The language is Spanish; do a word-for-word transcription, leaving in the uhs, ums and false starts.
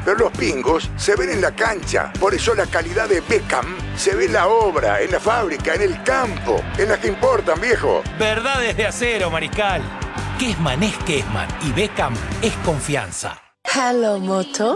pero los pingos se ven en la cancha. Por eso la calidad de Beckham se ve en la obra, en la fábrica, en el campo, en las que importan, viejo. Verdades de acero, Mariscal. Kessman es Kessman y Beckham es confianza. Hello, Moto.